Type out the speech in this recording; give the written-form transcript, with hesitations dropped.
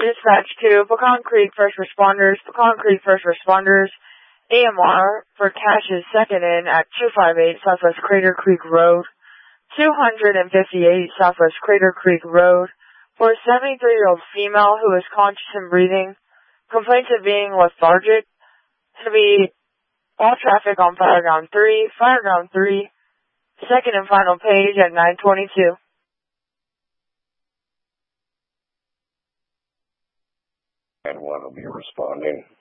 dispatch to Pecan Creek First Responders. Pecan Creek First Responders, AMR for caches second in at 258 Southwest Crater Creek Road, 258 Southwest Crater Creek Road, for a 73-year-old female who is conscious and breathing, complaints of being lethargic, to be all traffic on Fireground 3, second and final page at 9:22. And one will be responding.